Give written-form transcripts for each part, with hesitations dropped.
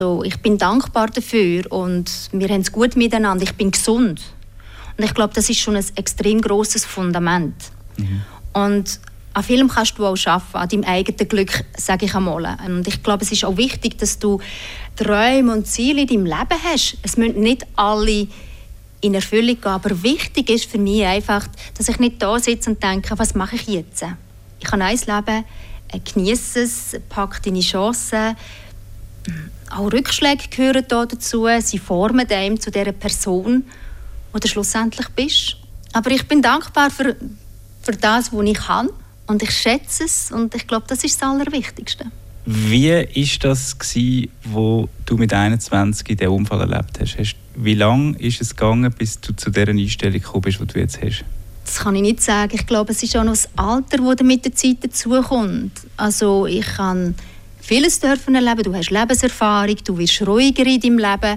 So, ich bin dankbar dafür und wir haben es gut miteinander. Ich bin gesund. Und ich glaube, das ist schon ein extrem grosses Fundament. Und an vielem kannst du auch arbeiten, an deinem eigenen Glück, sage ich einmal. Und ich glaube, es ist auch wichtig, dass du Träume und Ziele in deinem Leben hast. Es müssen nicht alle in Erfüllung gehen, aber wichtig ist für mich einfach, dass ich nicht da sitze und denke, was mache ich jetzt? Ich habe ein Leben, genieße es, packe deine Chancen. Auch Rückschläge gehören da dazu, sie formen einem zu der Person, die du schlussendlich bist. Aber ich bin dankbar für das, was ich kann. Und ich schätze es und ich glaube, das ist das Allerwichtigste. Wie war das, wo du mit 21 den Unfall erlebt hast? Wie lange ist es gegangen, bis du zu dieser Einstellung gekommen bist, die du jetzt hast? Das kann ich nicht sagen. Ich glaube, es ist auch noch das Alter, das mit der Zeit dazukommt. Also ich kann vieles erleben. Du hast Lebenserfahrung, du wirst ruhiger in deinem Leben.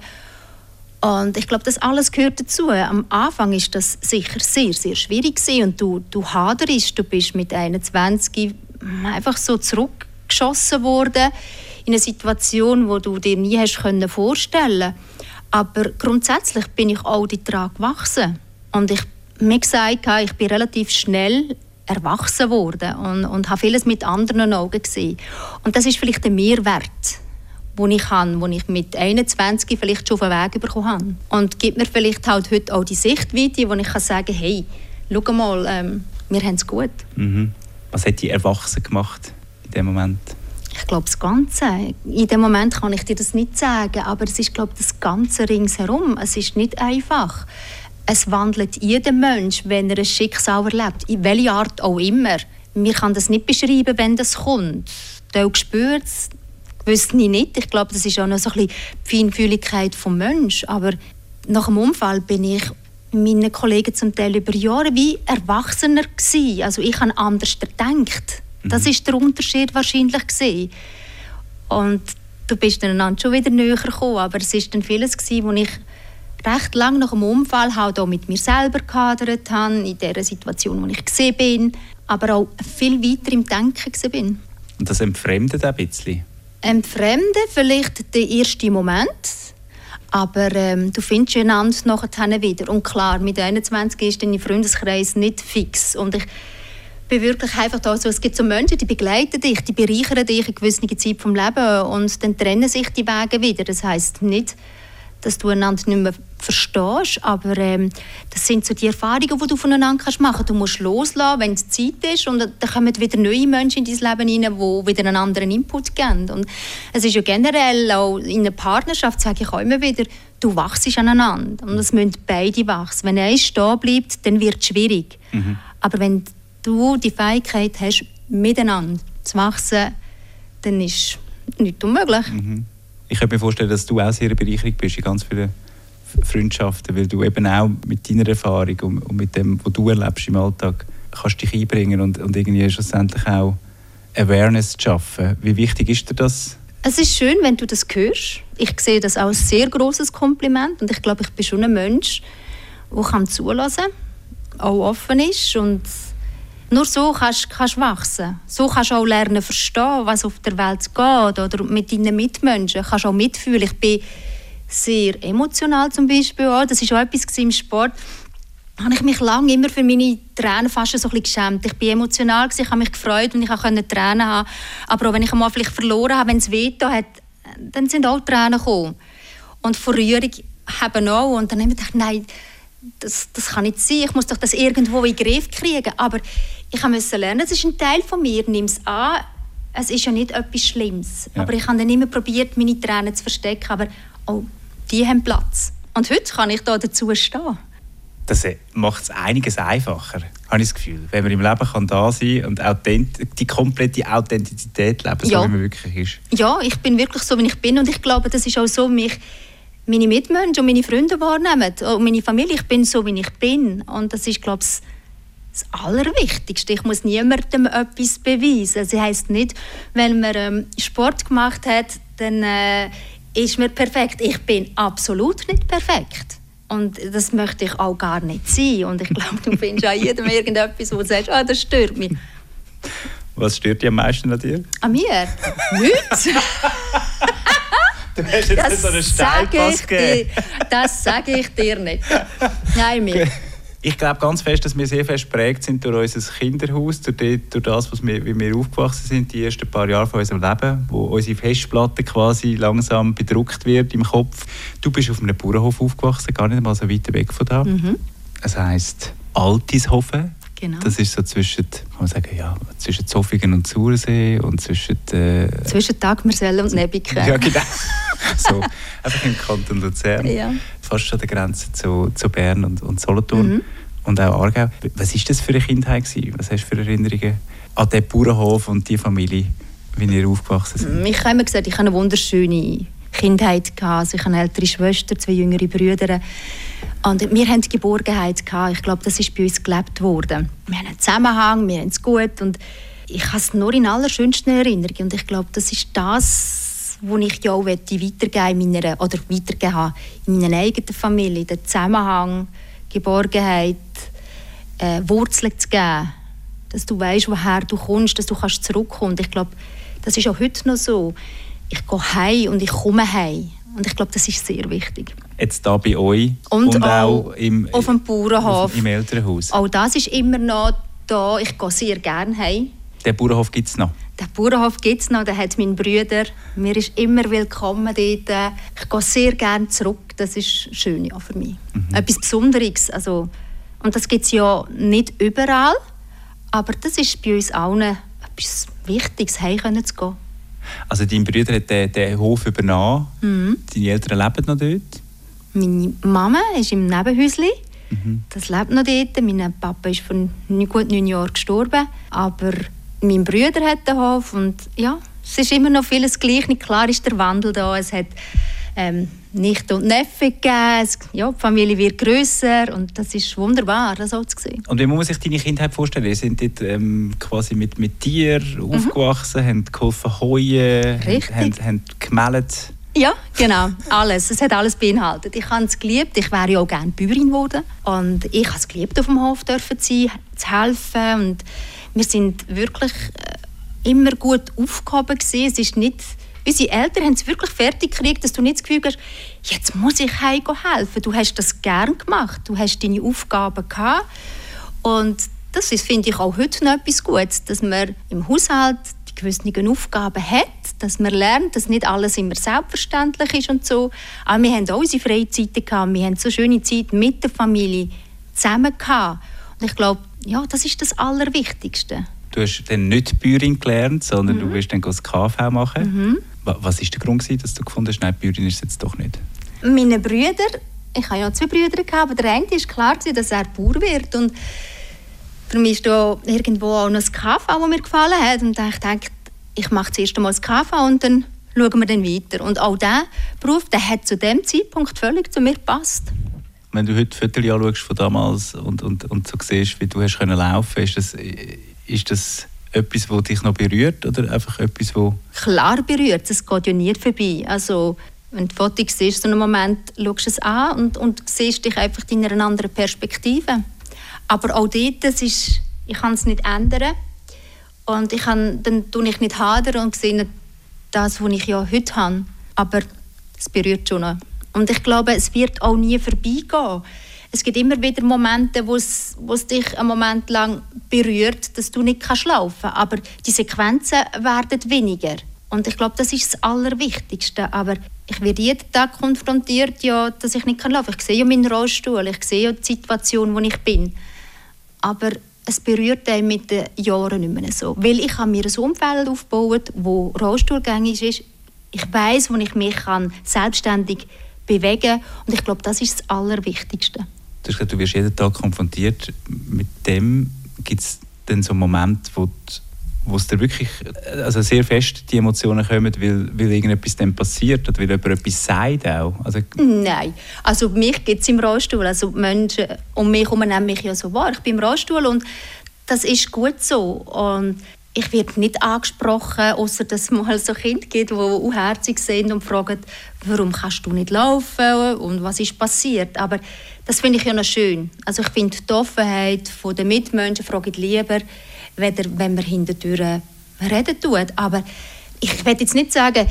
Und ich glaube, das alles gehört dazu. Am Anfang war das sicher sehr, sehr schwierig und du haderst. Du bist mit 21 einfach so zurückgeschossen worden in eine Situation, die du dir nie hast vorstellen. Aber grundsätzlich bin ich auch daran gewachsen. Und mir gesagt, ich bin relativ schnell erwachsen worden und habe vieles mit anderen Augen gesehen. Und das ist vielleicht ein Mehrwert, den ich mit 21 vielleicht schon auf den Weg bekommen habe. Und gibt mir vielleicht halt heute auch die Sichtweite, wo ich sagen kann, hey, schau mal, wir haben es gut. Was hat dich erwachsen gemacht in dem Moment? Ich glaube, das Ganze. In dem Moment kann ich dir das nicht sagen, aber es ist, glaube ich, das Ganze ringsherum. Es ist nicht einfach. Es wandelt jeder Mensch, wenn er ein Schicksal erlebt, in welcher Art auch immer. Wir können das nicht beschreiben, wenn das kommt. Du spürst es, wüsste ich nicht. Ich glaube, das ist auch noch so ein bisschen die Feinfühligkeit des Menschen. Aber nach dem Unfall bin ich meinen Kollegen zum Teil über Jahre wie erwachsener gewesen. Also ich habe anders gedacht. Das ist der Unterschied wahrscheinlich gewesen. Und du bist dann schon wieder näher gekommen. Aber es war dann vieles gewesen, wo ich recht lange nach dem Unfall halt auch mit mir selber gehadert habe, in der Situation, wo ich gesehen bin, aber auch viel weiter im Denken bin. Und das entfremdet ein bisschen? Entfremden vielleicht der erste Moment, aber du findest einander nachher wieder. Und klar, mit 21 ist dein Freundeskreis nicht fix. Und ich bin wirklich einfach da so, es gibt so Menschen, die begleiten dich, die bereichern dich in gewisser Zeit vom Leben und dann trennen sich die Wege wieder. Das heisst nicht, dass du einander nicht mehr verstehst, aber das sind so die Erfahrungen, die du voneinander machen kannst. Du musst loslassen, wenn es Zeit ist, und dann kommen wieder neue Menschen in dein Leben rein, die wieder einen anderen Input geben. Und es ist ja generell auch in einer Partnerschaft, sage ich auch immer wieder, du wachst aneinander und es müssen beide wachsen. Wenn einer stehen bleibt, dann wird es schwierig. Aber wenn du die Fähigkeit hast, miteinander zu wachsen, dann ist nichts unmöglich. Ich könnte mir vorstellen, dass du auch sehr eine Bereicherung bist in ganz vielen Freundschaften, weil du eben auch mit deiner Erfahrung und mit dem, was du erlebst im Alltag, kannst dich einbringen und irgendwie schlussendlich auch Awareness zu schaffen. Wie wichtig ist dir das? Es ist schön, wenn du das hörst. Ich sehe das als ein sehr grosses Kompliment und ich glaube, ich bin schon ein Mensch, der zulassen kann, auch offen ist und nur so kannst du wachsen. So kannst du auch lernen verstehen, was auf der Welt geht oder mit deinen Mitmenschen. Du kannst auch mitfühlen. Ich bin sehr emotional zum Beispiel. Das war auch etwas im Sport. Da habe ich mich lange immer für meine Tränen fast so ein bisschen geschämt. Ich war emotional, ich habe mich gefreut und ich konnte Tränen haben. Aber auch wenn ich einmal vielleicht verloren habe, wenn es wehgetan hat, dann sind auch Tränen gekommen. Und vor Rührung haben auch. Und dann habe ich gedacht, nein, das kann nicht sein. Ich muss doch das irgendwo in den Griff kriegen. Aber ich musste lernen, das ist ein Teil von mir. Nimm es an. Es ist ja nicht etwas Schlimmes. Ja. Aber ich habe dann immer probiert, meine Tränen zu verstecken. Aber auch die haben Platz. Und heute kann ich da dazu stehen. Das macht es einiges einfacher, habe ich das Gefühl. Wenn man im Leben kann da sein und die komplette Authentizität leben, so wie man wirklich ist. Ja, ich bin wirklich so, wie ich bin. Und ich glaube, das ist auch so, wie mich meine Mitmenschen und meine Freunde wahrnehmen. Und meine Familie, ich bin so, wie ich bin. Und das ist, glaube ich, das Allerwichtigste. Ich muss niemandem etwas beweisen. Das heisst nicht, wenn man Sport gemacht hat, dann ist man perfekt. Ich bin absolut nicht perfekt. Und das möchte ich auch gar nicht sein. Und ich glaube, du findest an jedem irgendetwas, wo du sagst, das stört mich. Was stört dich am meisten an dir? An mir? Nichts. Du hast jetzt so einen Steilpass gegeben. Das sage ich dir nicht. Nein, mir. Ich glaube ganz fest, dass wir sehr fest geprägt sind durch unser Kinderhaus, durch das, wie wir aufgewachsen sind, die ersten paar Jahre von unserem Leben, wo unsere Festplatte quasi langsam bedruckt wird im Kopf. Du bist auf einem Bauernhof aufgewachsen, gar nicht mal so weit weg von da. Es heisst Altishofen. Genau. Das ist so zwischen Zofingen und Sursee und zwischen Dagmerselle und Nebiken. Ja, genau. So, einfach im Kanton Luzern. Ja. Fast an der Grenze zu Bern und Solothurn. Und auch Aargau. Was war das für eine Kindheit gewesen? Was hast du für Erinnerungen an den Bauernhof und die Familie, wie ihr aufgewachsen seid? Ich habe immer gesagt, ich hatte eine wunderschöne Kindheit. Also ich habe eine ältere Schwester, 2 jüngere Brüder. Und wir hatten die Geborgenheit gehabt. Ich glaube, das ist bei uns gelebt worden. Wir haben einen Zusammenhang, wir haben es gut. Und ich habe es nur in allerschönsten Erinnerungen. Und ich glaube, das ist das, was ich ja auch weitergeben in meiner eigenen Familie. Den Zusammenhang, Geborgenheit, Wurzeln zu geben. Dass du weißt, woher du kommst, dass du zurückkommen kannst. Ich glaube, das ist auch heute noch so. Ich gehe heim und ich komme heim. Und ich glaube, das ist sehr wichtig. Jetzt hier bei euch und auch auf dem Bauernhof. Im Elternhaus. Auch das ist immer noch da. Ich gehe sehr gerne heim. Den Bauernhof gibt es noch? Den Bauernhof gibt es noch. Der hat mein Bruder. Mir ist immer willkommen dort. Ich gehe sehr gerne zurück. Das ist schön ja, für mich. Etwas Besonderes. Also, und das gibt es ja nicht überall. Aber das ist bei uns allen etwas Wichtiges, heim zu gehen. Also dein Bruder hat den Hof übernommen. Deine Eltern leben noch dort? Meine Mama ist im Nebenhäuschen. Das lebt noch dort. Mein Papa ist vor gut 9 Jahren gestorben. Aber mein Bruder hat den Hof. Und ja, es ist immer noch vieles gleich. Klar ist der Wandel da. Es hat Nichten und Neffen gegeben. Die Familie wird grösser. Und das ist wunderbar, das so zu sehen. Und wie muss man sich deine Kindheit vorstellen? Ihr seid dort quasi mit Tieren aufgewachsen, habt geholfen heuen, habt gemeldet. Ja, genau. Alles. Es hat alles beinhaltet. Ich habe es geliebt. Ich wäre ja auch gerne Bäuerin geworden. Und ich habe es geliebt, auf dem Hof zu helfen. Und wir sind wirklich immer gut aufgehoben gewesen. Es ist nicht... Unsere Eltern haben es wirklich fertig gekriegt, dass du nicht das Gefühl hast, jetzt muss ich heim helfen. Du hast das gern gemacht. Du hast deine Aufgaben gehabt. Und das ist, finde ich, auch heute noch etwas Gutes, dass man im Haushalt die gewissen Aufgaben hat, dass man lernt, dass nicht alles immer selbstverständlich ist und so. Aber wir haben auch unsere Freizeiten gehabt. Wir haben so schöne Zeit mit der Familie zusammen gehabt. Und ich glaube, ja, das ist das Allerwichtigste. Du hast dann nicht Bäuerin gelernt, sondern du willst dann das KV machen. Was war der Grund, dass du gefunden hast, nein, Bäuerin ist es jetzt doch nicht? Meine Brüder, ich habe ja 2 Brüder gehabt, aber der eine war klar, dass er Bauer wird. Und für mich ist da irgendwo auch noch das KV, das mir gefallen hat. Und ich dachte, ich mache zuerst einmal das KV und dann schauen wir dann weiter. Und auch dieser Beruf, der hat zu dem Zeitpunkt völlig zu mir gepasst. Wenn du heute Fotos anschaust von damals und so siehst, wie du hast laufen konntest, ist das etwas, das dich noch berührt oder einfach etwas, das... Klar berührt, es geht ja nie vorbei. Also, wenn du Fotos siehst, so einen Moment schaust du es an und siehst dich einfach in einer anderen Perspektive. Aber auch dort, ich kann es nicht ändern. Und dann tue ich nicht hadern und sehe das, was ich ja heute habe. Aber es berührt schon noch. Und ich glaube, es wird auch nie vorbeigehen. Es gibt immer wieder Momente, wo es dich einen Moment lang berührt, dass du nicht laufen kannst. Aber die Sequenzen werden weniger. Und ich glaube, das ist das Allerwichtigste. Aber ich werde jeden Tag konfrontiert, ja, dass ich nicht laufen kann. Ich sehe ja meinen Rollstuhl, ich sehe ja die Situation, wo ich bin. Aber es berührt einen mit den Jahren nicht mehr so. Weil ich habe mir ein Umfeld aufgebaut, das rollstuhlgängig ist. Ich weiss, wo ich mich selbstständig bewegen kann. Und ich glaube, das ist das Allerwichtigste. Du hast gesagt, du wirst jeden Tag konfrontiert mit dem. Gibt es dann so einen Moment, wo es dir wirklich sehr fest die Emotionen kommen, weil irgendetwas dann passiert oder weil jemand etwas sagt auch? Nein, also mich gibt es im Rollstuhl. Also die Menschen um mich herum nehmen mich ja so wahr. Ich bin im Rollstuhl und das ist gut so. Und ich werde nicht angesprochen, außer dass es mal so Kinder gibt, die unherzig sind und fragen, warum kannst du nicht laufen und was ist passiert. Aber das finde ich ja noch schön. Also ich finde die Offenheit der Mitmenschen frage ich lieber, wenn man hinterher reden tut. Aber ich will jetzt nicht sagen,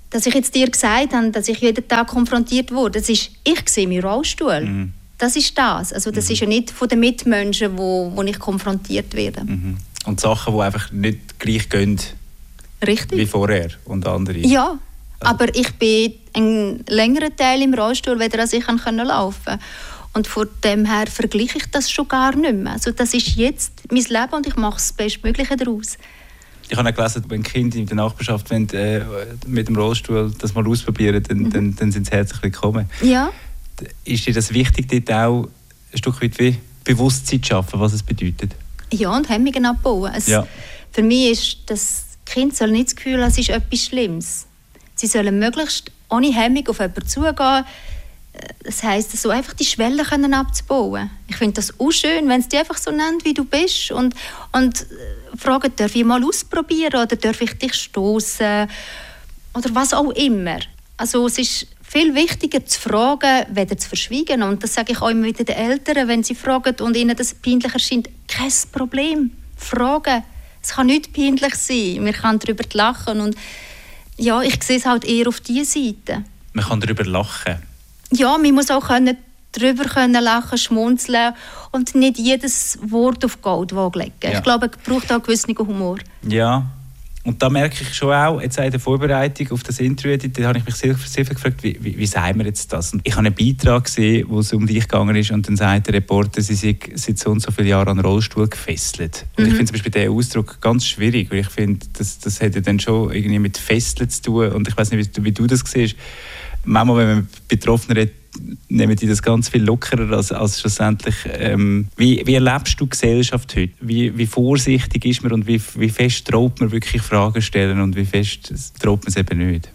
dass ich jetzt dir gesagt habe, dass ich jeden Tag konfrontiert wurde, das ist, ich sehe meinen Rollstuhl. Mhm. Das ist das. Also das ist ja nicht von den Mitmenschen, wo ich konfrontiert werde. Mhm. Und Sachen, die einfach nicht gleich gehen Richtig. Wie vorher und andere. Ja, aber ich bin einen längeren Teil im Rollstuhl, weder als ich laufen konnte. Und von dem her vergleiche ich das schon gar nicht mehr. Also das ist jetzt mein Leben und ich mache das Bestmögliche daraus. Ich habe auch gelesen, wenn Kinder in der Nachbarschaft mit dem Rollstuhl das mal ausprobieren, dann sind sie herzlich willkommen. Ja. Ist dir das wichtig, dort auch ein Stück weit wie Bewusstsein zu schaffen, was es bedeutet? Ja, und Hemmungen abbauen. Für mich ist das Kind soll nicht das Gefühl haben, es ist etwas Schlimmes. Sie sollen möglichst ohne Hemmung auf jemanden zugehen. Das heisst, so einfach die Schwellen können abzubauen. Ich finde das auch schön, wenn es dich einfach so nennt, wie du bist. Und fragen, darf ich mal ausprobieren oder darf ich dich stoßen oder was auch immer. Also es ist viel wichtiger zu fragen, weder zu verschweigen. Und das sage ich auch immer wieder den Eltern, wenn sie fragen und ihnen das peinlich erscheint. Kein Problem. Fragen. Es kann nicht peinlich sein. Wir können darüber lachen. Und ja, ich sehe es halt eher auf diese Seite. Man kann darüber lachen? Ja, man muss auch darüber lachen, schmunzeln und nicht jedes Wort auf Goldwaage legen. Ja. Ich glaube, es braucht auch einen gewissen Humor. Ja, und da merke ich schon auch, jetzt in der Vorbereitung auf das Interview, da habe ich mich sehr gefragt, wie sagen wir jetzt das? Und ich habe einen Beitrag gesehen, wo es um dich gegangen ist und dann sagt der Reporter, sie sei seit so und so vielen Jahren an den Rollstuhl gefesselt. Und ich finde zum Beispiel diesen Ausdruck ganz schwierig, weil ich finde, das hat ja dann schon irgendwie mit Fesseln zu tun und ich weiß nicht, wie du das siehst. Manchmal, wenn man Betroffene redet, nehmen die das ganz viel lockerer als schlussendlich. Wie erlebst du die Gesellschaft heute? Wie vorsichtig ist man und wie fest traut man wirklich Fragen stellen und wie fest traut man es eben nicht?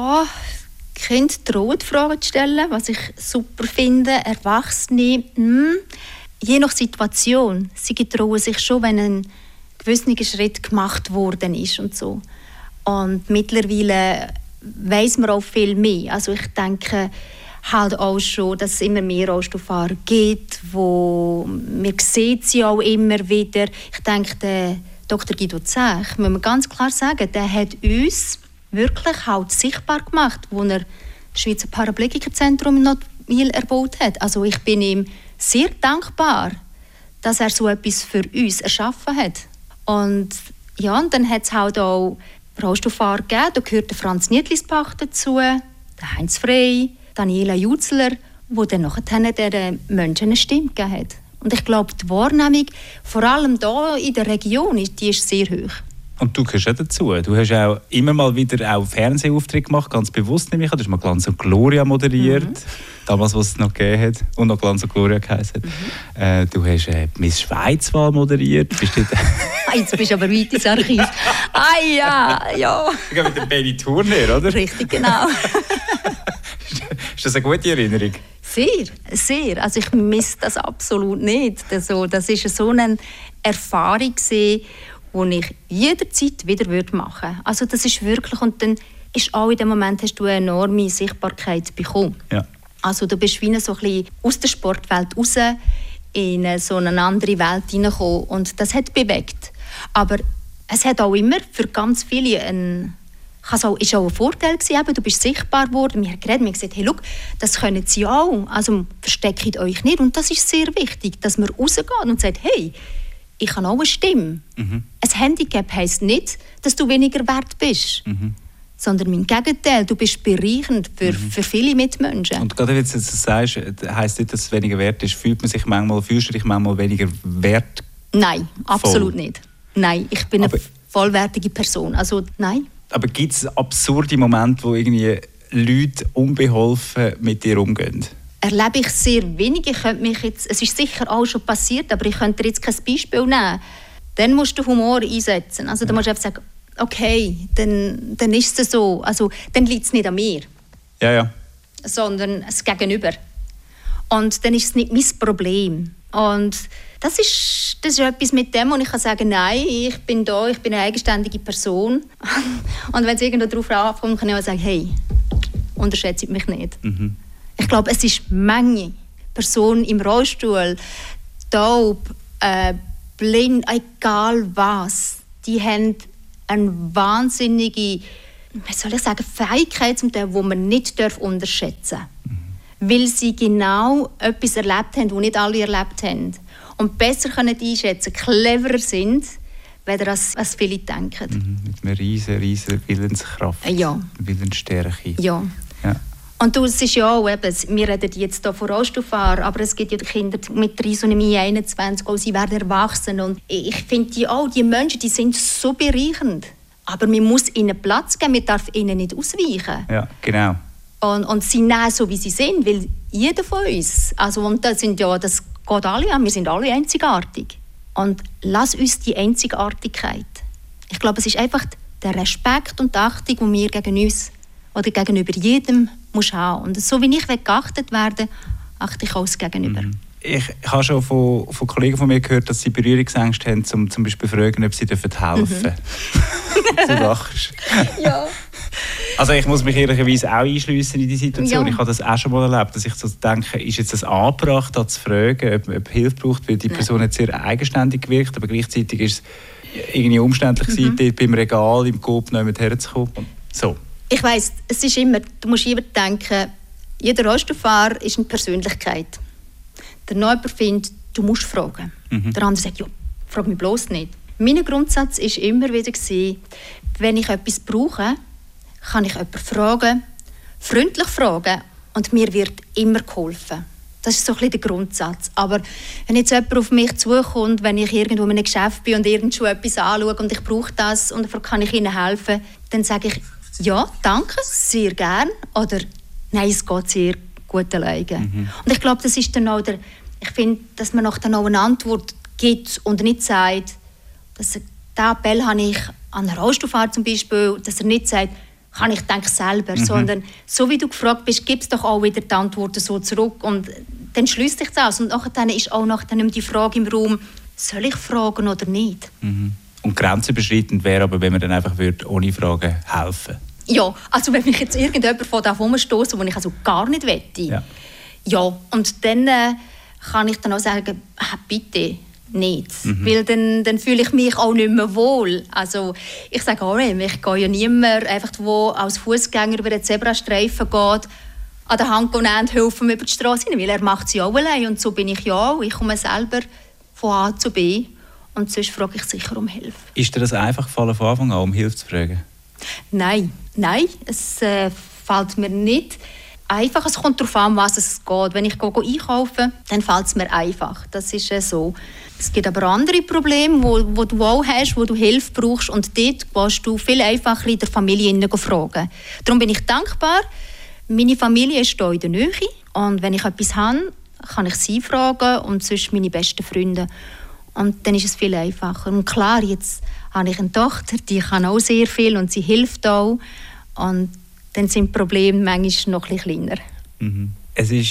Kinder trauen Fragen zu stellen, was ich super finde. Erwachsene, je nach Situation. Sie trauen sich schon, wenn ein gewisser Schritt gemacht worden ist und so. Und mittlerweile weiss man auch viel mehr. Also ich denke halt auch schon, dass es immer mehr Rollstuhlfahrer gibt, wo wir sehen sie auch immer wieder. Ich denke, der Dr. Guido Zech, muss man ganz klar sagen, der hat uns wirklich halt sichtbar gemacht, wo er das Schweizer Paraplegikerzentrum in Notwil erbaut hat. Also ich bin ihm sehr dankbar, dass er so etwas für uns erschaffen hat. Und ja, und dann hat es halt auch Rollstuhlfahrer gegeben, da gehört der Franz Niedlisbach dazu, der Heinz Frey, Daniela Jutzler, wo dann nachher den Menschen eine Stimme gegeben hat. Und ich glaube, die Wahrnehmung, vor allem hier in der Region, die ist sehr hoch. Und du gehörst auch dazu. Du hast auch immer mal wieder auch Fernsehauftritte gemacht, ganz bewusst nämlich. Du hast mal «Glanz und Gloria» moderiert, damals, was es noch gegeben hat und noch «Glanz und Gloria» geheißen. Du hast «Miss Schweizwahl» moderiert. Jetzt bist du aber weit ins Archiv. Ja. Ich gehe mit dem Benny Turner, oder? Richtig, genau. Ist das eine gute Erinnerung? Sehr. Also ich misse das absolut nicht. Also, das war so eine Erfahrung, die ich jederzeit wieder machen würde. Also das ist wirklich, und dann ist auch in dem Moment hast du eine enorme Sichtbarkeit bekommen. Ja. Also du bist wie so ein bisschen aus der Sportwelt raus in so eine andere Welt hineingekommen und das hat bewegt. Aber es hat auch immer für ganz viele ist auch ein Vorteil gewesen, du bist sichtbar geworden. Wir haben geredet, wir haben gesagt, hey, schau, das können Sie auch. Also versteckt euch nicht. Und das ist sehr wichtig, dass man rausgeht und sagt, hey, ich habe auch eine Stimme. Ein Handicap heisst nicht, dass du weniger wert bist. Sondern im Gegenteil, du bist bereichernd für viele Mitmenschen. Und gerade wenn du das sagst, heisst nicht, dass es weniger wert ist. Fühlst du dich manchmal weniger wert? Nein, absolut nicht. Nein, ich bin eine vollwertige Person. Also nein. Aber gibt es absurde Momente, wo irgendwie Leute unbeholfen mit dir umgehen? Erlebe ich sehr wenig. Es ist sicher auch schon passiert, aber ich könnte dir jetzt kein Beispiel nehmen. Dann musst du Humor einsetzen. Also, dann musst du einfach sagen, okay, dann ist es so. Also, dann liegt es nicht an mir. Ja. Sondern das Gegenüber. Und dann ist es nicht mein Problem. Und das ist etwas mit dem, wo ich kann sagen, nein, ich bin da, ich bin eine eigenständige Person. Und wenn es irgendwo darauf ankommt, kann ich auch sagen, hey, unterschätzt mich nicht. Ich glaube, es ist Menge Personen im Rollstuhl, taub, blind, egal was. Die haben eine wahnsinnige Fähigkeit, die man nicht unterschätzen darf. Weil sie genau etwas erlebt haben, was nicht alle erlebt haben. Und besser können einschätzen, cleverer sind, als viele denken. Mit einer riesen Willenskraft, ja. Willensstärke. Ja. Und es ist ja auch, wir reden jetzt hier von Rollstuhlfahrern, aber es gibt ja Kinder mit Trisomie 21, auch sie werden erwachsen. Und ich finde, die Menschen, die sind so bereichernd. Aber man muss ihnen Platz geben, man darf ihnen nicht ausweichen. Ja, genau. Und sie nehmen so, wie sie sind, weil jeder von uns, und das geht alle an, wir sind alle einzigartig. Und lass uns die Einzigartigkeit. Ich glaube, es ist einfach der Respekt und die Achtung, die wir gegen uns oder gegenüber jedem muss haben. Und so wie ich geachtet werde, achte ich auch das Gegenüber. Ich habe schon von Kollegen von mir gehört, dass sie Berührungsängste haben, zum Beispiel fragen, ob sie helfen dürfen. Du lachst. Ja. Also ich muss mich ehrlicherweise auch einschliessen in die Situation. Ja. Ich habe das auch schon mal erlebt, dass ich so denke, ist jetzt das angebracht, da zu fragen, ob Hilfe braucht, weil die Person hat sehr eigenständig gewirkt, aber gleichzeitig ist es irgendwie umständlich gewesen, dort beim Regal im Coop noch mit herzukommen. So. Ich weiss, es ist immer, du musst immer denken, jeder Rollstuhlfahrer ist eine Persönlichkeit. Der Neuber findet, du musst fragen. Der andere sagt, ja, frag mich bloß nicht. Mein Grundsatz war immer wieder, wenn ich etwas brauche, kann ich jemanden fragen, freundlich fragen und mir wird immer geholfen. Das ist so ein bisschen der Grundsatz. Aber wenn jetzt jemand auf mich zukommt, wenn ich irgendwo in einem Geschäft bin und irgendwo etwas anschaue und ich brauche das und kann ich ihnen helfen, dann sage ich, ja, danke, sehr gern. Oder nein, es geht sehr gut alleine. Und ich glaube, das ist dann auch ich finde, dass man dann auch eine Antwort gibt und nicht sagt, dass diesen Appell habe ich an einen Rollstuhlfahrer zum Beispiel, dass er nicht sagt, kann ich denke selber, sondern so wie du gefragt bist, gibt es doch auch wieder die Antworten so zurück und dann schließt sich das und dann ist auch dann die Frage im Raum, soll ich fragen oder nicht? Und grenzüberschreitend wäre aber, wenn man dann einfach ohne Fragen helfen. Ja, also wenn mich jetzt irgendjemand von da rumstoßen, den ich also gar nicht wette. Ja, und dann kann ich dann auch sagen, bitte nicht. Weil dann fühle ich mich auch nicht mehr wohl. Also ich sage auch, ich gehe ja niemand, einfach, wo als Fußgänger über den Zebrastreifen geht, an der Hand nehmen und helfen über die Straße hin, weil er macht sie auch allein. Und so bin ich ja auch. Ich komme selber von A zu B und sonst frage ich sicher um Hilfe. Ist dir das einfach gefallen, von Anfang an um Hilfe zu fragen? Nein, es fällt mir nicht einfach. Es kommt darauf an, was es geht. Wenn ich einkaufe, dann fällt es mir einfach. Das ist so. Es gibt aber andere Probleme, wo du auch hast, wo du Hilfe brauchst. Und dort kannst du viel einfacher in der Familie fragen. Darum bin ich dankbar. Meine Familie ist hier in der Nähe. Und wenn ich etwas habe, kann ich sie fragen und sonst meine besten Freunde. Und dann ist es viel einfacher. Und klar, jetzt habe ich eine Tochter, die kann auch sehr viel und sie hilft auch. Und dann sind die Probleme manchmal noch ein bisschen kleiner. Es war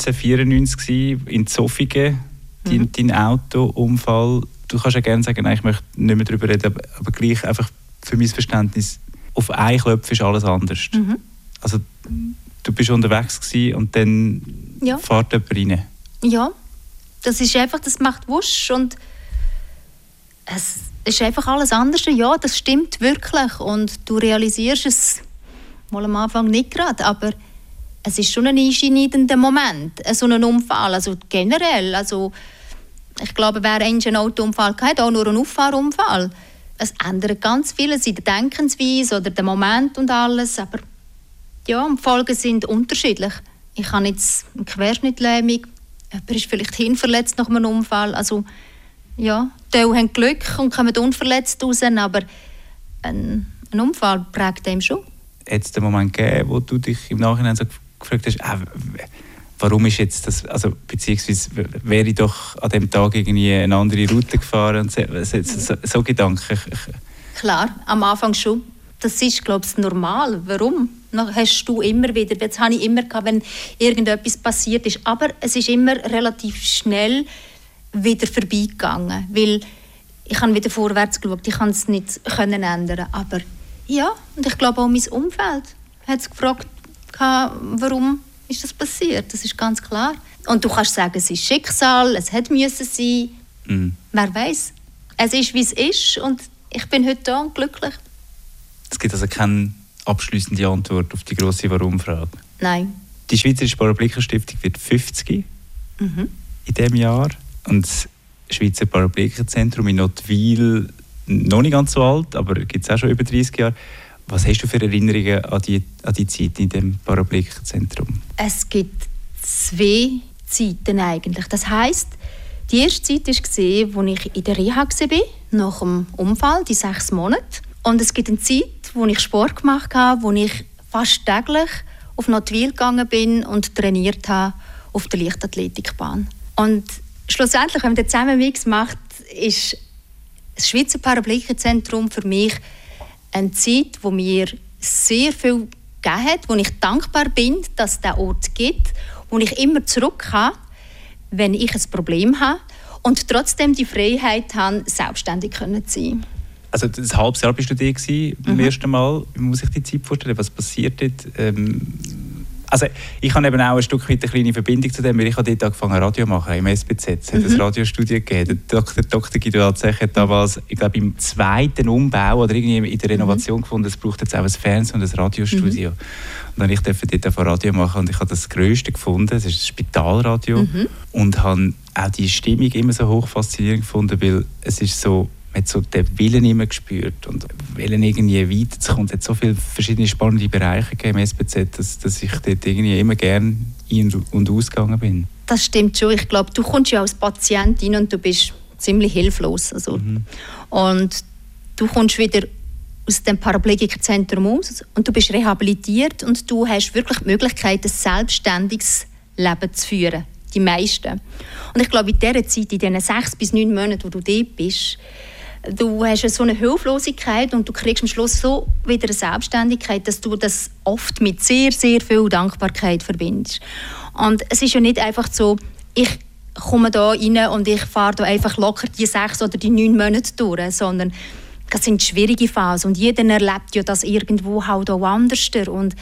1994 in Zofingen, dein Autounfall. Du kannst ja gerne sagen, nein, ich möchte nicht mehr darüber reden, aber gleich einfach für mein Verständnis, auf einen Klopf ist alles anders. Also du bist unterwegs gewesen und dann fährt jemand rein. Ja, das ist einfach, das macht wusch und es ist einfach alles anders. Ja, das stimmt wirklich und du realisierst es mal am Anfang nicht gerade, aber es ist schon ein einschneidender Moment, so ein Unfall, also generell. Also ich glaube, wer einen Autounfall hat, auch nur einen Auffahrunfall. Es ändert ganz vieles in der Denkensweise oder der Moment und alles, aber ja, die Folgen sind unterschiedlich. Ich habe jetzt eine Querschnittlähmung, jemand ist vielleicht hinverletzt nach einem Unfall, also ja, die haben Glück und kommen unverletzt raus, aber ein Unfall prägt einem schon. Hat es den Moment gegeben, wo du dich im Nachhinein so gefragt hast, warum ist jetzt das, also beziehungsweise wäre ich doch an dem Tag irgendwie eine andere Route gefahren und so Gedanken? Klar, am Anfang schon. Das ist, glaube ich, normal. Warum? Hast du immer wieder, das habe ich immer gehabt, wenn irgendetwas passiert ist. Aber es ist immer relativ schnell wieder vorbeigegangen, weil ich habe wieder vorwärts geschaut, ich kann es nicht ändern. Aber ja, und ich glaube auch mein Umfeld hat es gefragt, warum ist das passiert. Das ist ganz klar. Und du kannst sagen, es ist Schicksal, es hätte müssen sein. Wer weiß. Es ist, wie es ist und ich bin heute da und glücklich. Es gibt also keinen abschliessende Antwort auf die grosse Warum-Frage. Nein. Die Schweizerische Paraplegiker-Stiftung wird 50 in diesem Jahr. Und das Schweizer Paraplegiker-Zentrum in Nottwil, noch nicht ganz so alt, aber gibt es auch schon über 30 Jahre. Was hast du für Erinnerungen an die Zeit in dem Paraplegiker-Zentrum? Es gibt 2 Zeiten eigentlich. Das heisst, die erste Zeit war, als ich in der Reha war, nach dem Unfall, die 6 Monate. Und es gibt eine Zeit, wo ich Sport gemacht habe, wo ich fast täglich auf Nottwil gegangen bin und trainiert habe auf der Leichtathletikbahn. Und schlussendlich, wenn man den Zusammenmix macht, ist das Schweizer Paraplegiker-Zentrum für mich eine Zeit, wo mir sehr viel gegeben hat, wo ich dankbar bin, dass es diesen Ort gibt, wo ich immer zurück kann, wenn ich ein Problem habe und trotzdem die Freiheit habe, selbstständig zu sein. Also ein halbes Jahr bist du da beim ersten Mal. Wie muss ich die Zeit vorstellen? Was passiert dort? Also ich habe eben auch ein Stück weit eine kleine Verbindung zu dem, weil ich habe dort angefangen Radio zu machen, im SBZ. Es hat ein Radiostudio gegeben. Der Dr. Guido Alzech hat damals, ich glaube, im zweiten Umbau oder irgendwie in der Renovation gefunden, es braucht jetzt auch ein Fernsehen und ein Radiostudio. Und dann durfte ich dort Radio machen und ich habe das Grösste gefunden, das ist das Spitalradio. Und habe auch die Stimmung immer so hoch faszinierend gefunden, weil es ist so, man hat so den Willen immer gespürt und wollen irgendwie weiterzukommen. Es hat so viele verschiedene spannende Bereiche gegeben im SBZ, dass ich dort irgendwie immer gerne ein- und ausgegangen bin. Das stimmt schon. Ich glaube, du kommst ja als Patient rein und du bist ziemlich hilflos. Also. Und du kommst wieder aus dem Paraplegikerzentrum aus und du bist rehabilitiert und du hast wirklich die Möglichkeit, ein selbstständiges Leben zu führen. Die meisten. Und ich glaube, in dieser Zeit, in diesen 6 bis 9 Monaten, wo du dort bist, du hast so eine Hilflosigkeit und du kriegst am Schluss so wieder eine Selbstständigkeit, dass du das oft mit sehr, sehr viel Dankbarkeit verbindest. Und es ist ja nicht einfach so, ich komme da rein und ich fahre da einfach locker die 6 oder die 9 Monate durch, sondern das sind schwierige Phasen und jeder erlebt ja das irgendwo halt auch anders. Und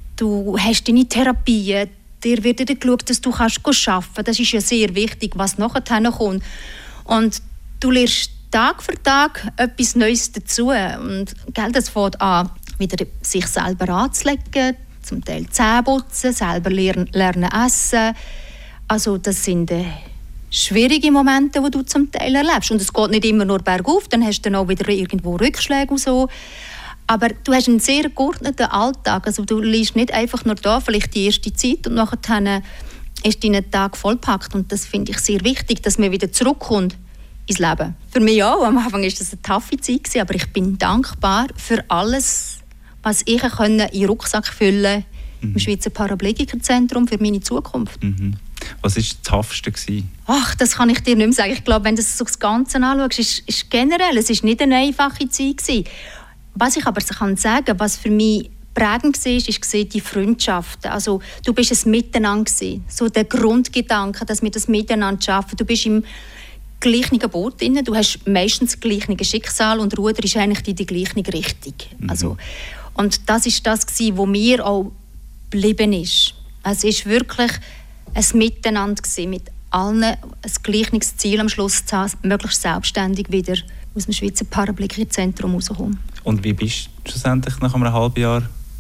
du hast deine Therapien, dir wird wieder geschaut, dass du arbeiten kannst. Das ist ja sehr wichtig, was nachher kommt. Und du lernst Tag für Tag etwas Neues dazu. Und das fängt an, wieder sich selber anzulegen, zum Teil Zähne putzen, selber lernen essen. Also das sind schwierige Momente, die du zum Teil erlebst. Und es geht nicht immer nur bergauf, dann hast du dann auch wieder irgendwo Rückschläge und so. Aber du hast einen sehr geordneten Alltag. Also du liegst nicht einfach nur da, vielleicht die erste Zeit und nachher ist dein Tag vollpackt. Und das finde ich sehr wichtig, dass man wieder zurückkommt ins Leben. Für mich auch. Am Anfang war das eine taffe Zeit, aber ich bin dankbar für alles, was ich in den Rucksack füllen konnte im Schweizer Paraplegikerzentrum für meine Zukunft. Was war das Toughste? Ach, das kann ich dir nicht mehr sagen. Ich glaube, wenn du das Ganze anschaust, ist generell, es war nicht eine einfache Zeit gewesen. Was ich aber sagen kann, was für mich prägend war, ist die Freundschaften. Also, du bist ein Miteinander gewesen. So der Grundgedanke, dass wir das Miteinander schaffen. Du bist im gleichen Boot drin. Du hast meistens das gleiche Schicksal und Ruder ist eigentlich in die gleiche Richtung. Also, und das war das, was mir auch geblieben ist. Es war wirklich ein Miteinander gewesen, mit allen ein gleiches Ziel am Schluss zu haben, möglichst selbstständig wieder aus dem Schweizer Paraplegikerzentrum rauszukommen. Und wie bist du schlussendlich nach einem halben Jahr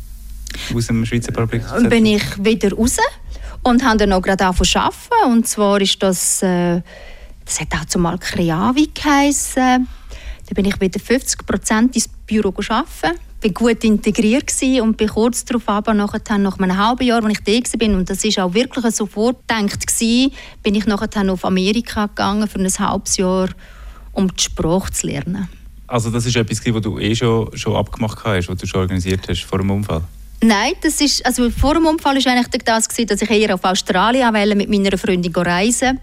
aus dem Schweizer Paraplegikerzentrum? Bin ich wieder raus und habe dann auch gerade angefangen zu arbeiten. Und zwar ist das hat auch zumal Creavi geheissen. Da bin ich wieder 50% ins Büro arbeiten. Ich war gut integriert und bin kurz darauf, aber nach einem halben Jahr, als ich da war, und das war auch wirklich sofort gedacht, bin ich nachher auf Amerika gegangen für ein halbes Jahr, um die Sprache zu lernen. Also das ist etwas, was du schon abgemacht hast, was du schon organisiert hast vor dem Unfall? Nein, vor dem Unfall war eigentlich das, dass ich eher auf Australien mit meiner Freundin reisen.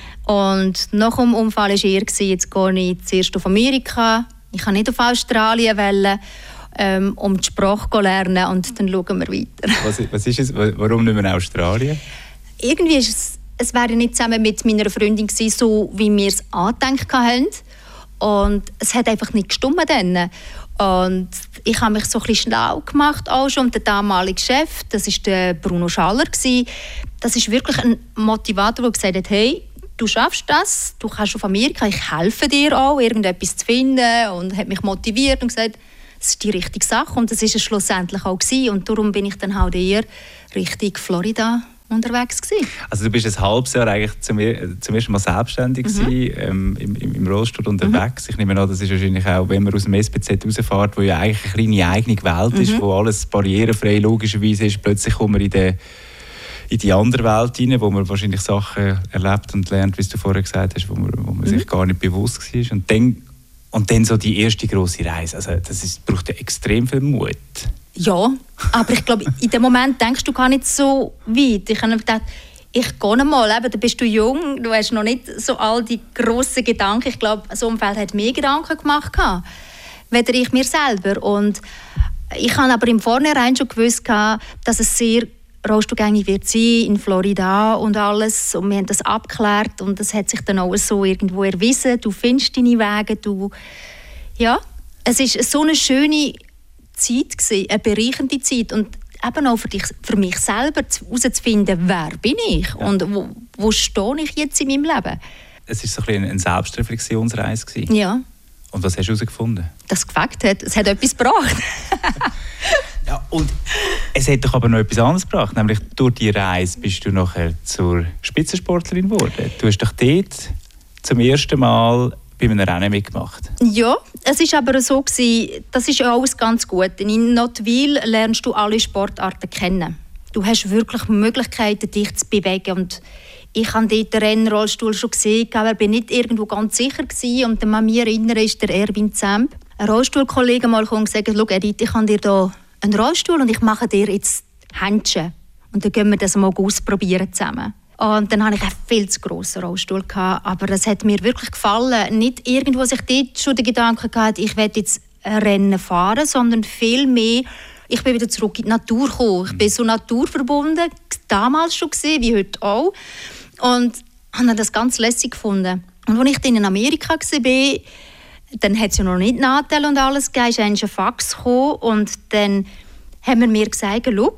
Und nach dem Unfall war eher, jetzt gehe ich zuerst auf Amerika. Ich wollte nicht auf Australien, um die Sprache zu lernen und dann schauen wir weiter. Was ist es? Warum nicht mehr Australien? Irgendwie ist es wäre nicht zusammen mit meiner Freundin gewesen, so wie wir es angedenkt haben. Und es hat einfach nicht gestimmt dann. Und ich habe mich so ein bisschen schlau gemacht auch schon. Und der damalige Chef, das war der Bruno Schaller. Das ist wirklich ein Motivator, der gesagt hat, hey, du schaffst das, du kannst auf Amerika, ich helfe dir auch, irgendetwas zu finden. Und hat mich motiviert und gesagt, das ist die richtige Sache und das ist es schlussendlich auch gewesen. Und darum bin ich dann halt eher Richtung Florida unterwegs gewesen. Also du bist ein halbes Jahr eigentlich zum ersten Mal selbstständig gewesen, im Rollstuhl unterwegs. Ich nehme an, das ist wahrscheinlich auch, wenn man aus dem SPZ rausfährt, wo ja eigentlich eine kleine eigene Welt ist, wo alles barrierefrei logischerweise ist, plötzlich kommt man in die andere Welt hinein, wo man wahrscheinlich Sachen erlebt und lernt, wie du vorher gesagt hast, wo man sich gar nicht bewusst war. Und dann so die erste grosse Reise. Also braucht ja extrem viel Mut. Ja, aber ich glaube, in dem Moment denkst du gar nicht so weit. Ich habe gedacht, ich gehe mal, da bist du jung, du hast noch nicht so all die grossen Gedanken. Ich glaube, so ein Umfeld hat mehr Gedanken gemacht, weder ich mir selber. Und ich habe aber im Vornherein schon gewusst, dass es sehr rollstuhlgängig wird sein in Florida und alles. Und wir haben das abgeklärt und das hat sich dann auch so irgendwo erwiesen. Du findest deine Wege, ja, es ist so eine schöne Zeit gewesen, eine bereichernde Zeit und eben auch für mich selber herauszufinden, wer bin ich und wo stehe ich jetzt in meinem Leben. Es war so ein bisschen eine Selbstreflexionsreise gewesen. Ja. Und was hast du herausgefunden? Dass es gefällt hat. Es hat etwas gebracht. Ja, und es hat doch aber noch etwas anderes gebracht. Nämlich durch die Reise bist du nachher zur Spitzensportlerin geworden. Du hast doch dort zum ersten Mal bei einem Rennen mitgemacht. Ja, es war aber so gewesen, das ist ja alles ganz gut. In Nottwil lernst du alle Sportarten kennen. Du hast wirklich Möglichkeiten, dich zu bewegen. Und ich habe dort den Rennrollstuhl schon gesehen, aber ich war nicht irgendwo ganz sicher gewesen. Und an mich erinnere ist der Erwin Zemp, ein Rollstuhlkollege, mal und gesagt: «Schau, Edith, ich habe dir hier einen Rollstuhl und ich mache dir jetzt Händchen. Und dann gehen wir das mal ausprobieren zusammen.» Und dann hatte ich einen viel zu grossen Rollstuhl, aber es hat mir wirklich gefallen. Nicht irgendwo sich dort schon den Gedanken gehabt, ich werde jetzt ein Rennen fahren, sondern viel mehr, ich bin wieder zurück in die Natur gekommen. Ich bin so naturverbunden, damals schon gesehen, wie heute auch. Und habe das ganz lässig gefunden. Und als ich dann in Amerika war, dann hat es ja noch nicht Nadel und alles gegeben, ist ein Fax gekommen und dann haben wir mir gesagt: «Schau,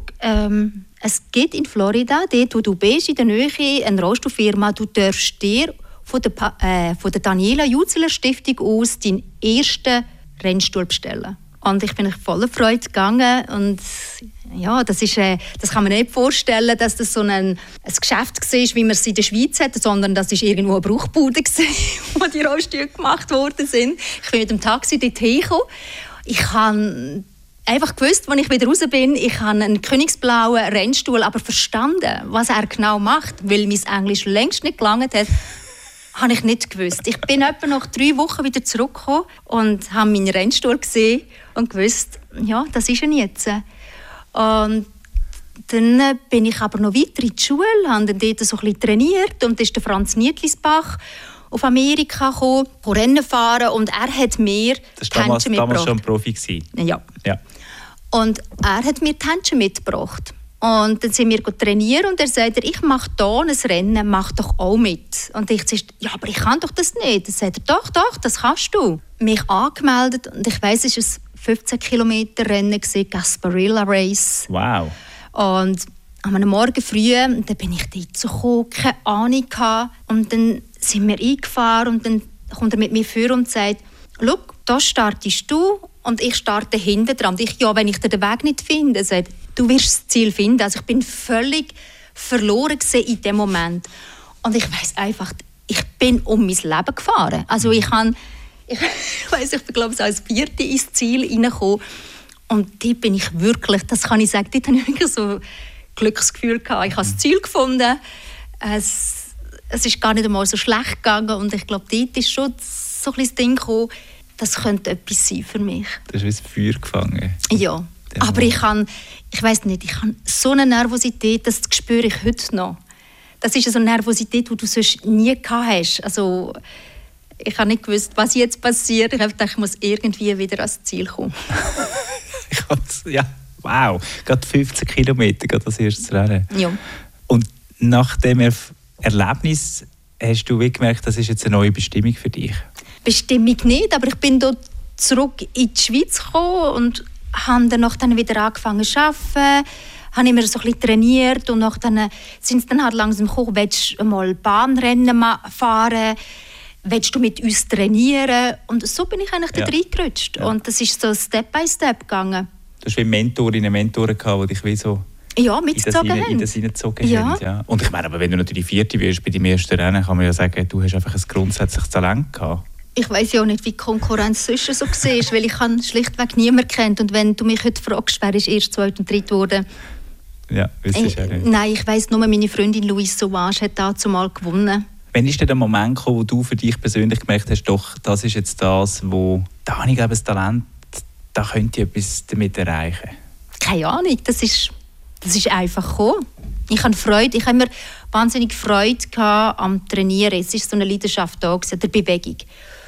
es gibt in Florida, dort wo du bist, in der Nähe, eine Rollstuhlfirma, du darfst dir von der Daniela Jutzeler Stiftung aus deinen ersten Rennstuhl bestellen.» Und ich bin voller Freude gegangen und ja, das kann man nicht vorstellen, dass das so ein Geschäft war, wie man es in der Schweiz hat, sondern das war irgendwo eine Bruchbude, wo die Rollstühle gemacht worden sind. Ich bin mit dem Taxi dorthin gekommen. Ich habe einfach gewusst, als ich wieder raus bin, ich habe einen königsblauen Rennstuhl, aber verstanden, was er genau macht, weil mein Englisch längst nicht gelangt hat, habe ich nicht gewusst. Ich bin etwa nach 3 Wochen wieder zurückgekommen und habe meinen Rennstuhl gesehen und gewusst, ja, das ist er jetzt. Und dann bin ich aber noch weiter in die Schule, habe dann dort so ein bisschen trainiert und dann ist der Franz Nietlisbach auf Amerika gekommen, Rennen fahren und er hat mir das war damals schon ein Profi gewesen. Ja. Und er hat mir die Händchen mitgebracht. Und dann sind wir trainieren und er sagt: «Ich mache hier ein Rennen, mach doch auch mit.» Und ich sage: «Ja, aber ich kann doch das nicht.» Dann sagt er: «Doch, das kannst du.» Mich angemeldet und ich weiss, es war ein 15 Kilometer Rennen, Gasparilla Race. Wow. Und am Morgen früh, dann bin ich dort so gekommen, keine Ahnung gehabt. Und dann sind wir eingefahren und dann kommt er mit mir vor und sagt: «Schau, da startest du und ich starte hinten dran.» Und ich: «Ja, wenn ich den Weg nicht finde.» Er sagt: «Du wirst das Ziel finden.» Also ich bin völlig verloren in dem Moment. Und ich weiss einfach, ich bin um mein Leben gefahren. Also ich bin, glaube ich, als 4. ins Ziel reingekommen. Und dort bin ich wirklich, das kann ich sagen, dort habe ich wirklich so ein Glücksgefühl gehabt. Ich habe das Ziel gefunden. Es ist gar nicht einmal so schlecht gegangen. Und ich glaube, dort ist schon so ein bisschen das Ding gekommen, das könnte etwas sein für mich. Du hast wie das Feuer gefangen. Ja. Aber ich habe so eine Nervosität, das spüre ich heute noch. Das ist so eine Nervosität, die du sonst nie gehabt hast. Also, ich habe nicht gewusst, was jetzt passiert. Ich habe gedacht, ich muss irgendwie wieder ans Ziel kommen. Ja, wow. Gerade 15 Kilometer, gerade das erste Rennen. Ja. Und nach dem Erlebnis hast du gemerkt, das ist jetzt eine neue Bestimmung für dich? Bestimmung nicht, aber ich bin dort zurück in die Schweiz gekommen und habe dann wieder angefangen zu arbeiten, habe immer so ein bisschen trainiert und dann sind sie dann halt langsam gekommen: «Willst du mal Bahnrennen fahren? willst du mit uns trainieren? Und so bin ich eigentlich da reingerutscht. Ja. Und das ist so Step by Step gegangen. Du hast wie Mentorinnen und Mentoren gehabt, die dich wie so mitgezogen haben. In das hineingezogen haben. Ja. Und ich meine, aber wenn du natürlich Vierte wirst bei deinem ersten Rennen, kann man ja sagen, du hast einfach ein grundsätzliches Talent gehabt. Ich weiss ja auch nicht, wie die Konkurrenz sonst so war, weil ich habe schlichtweg niemanden kennt. Und wenn du mich heute fragst, wer ist erst, zweit und dritt geworden? Ja, wüsstest du ja nicht. Nein, ich weiss nur, meine Freundin Louise Sauvage hat dazu mal gewonnen. Wann ist denn der Moment gekommen, wo du für dich persönlich gemerkt hast, doch, das ist jetzt das, wo da habe ich glaube das Talent, da könnte ich etwas damit erreichen? Keine Ahnung, das ist einfach gekommen. Ich habe Freude, ich habe immer wahnsinnig Freude gehabt am Trainieren. Es ist so eine Leidenschaft da gewesen, der Bewegung.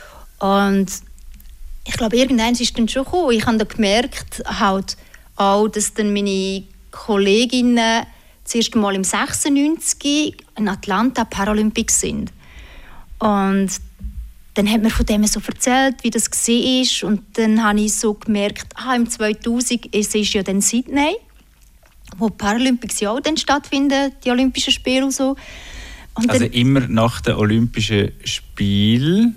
Und ich glaube, irgendwann ist es dann schon gekommen. Ich habe dann gemerkt, halt auch, dass dann meine Kolleginnen das erste Mal im 96 in Atlanta Paralympics sind. Und dann hat mir von dem so erzählt, wie das war. Und dann habe ich so gemerkt, im 2000 ist ja dann Sydney, wo die Paralympics ja auch dann stattfinden, die Olympischen Spiele und so. Und also dann, immer nach den Olympischen Spielen